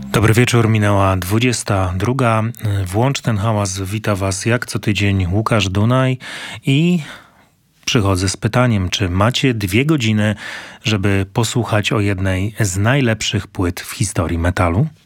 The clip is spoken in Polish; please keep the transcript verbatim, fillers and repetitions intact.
Dobry wieczór, minęła dwudziesta druga. Włącz ten hałas, wita Was jak co tydzień Łukasz Dunaj i przychodzę z pytaniem, czy macie dwie godziny, żeby posłuchać o jednej z najlepszych płyt w historii metalu?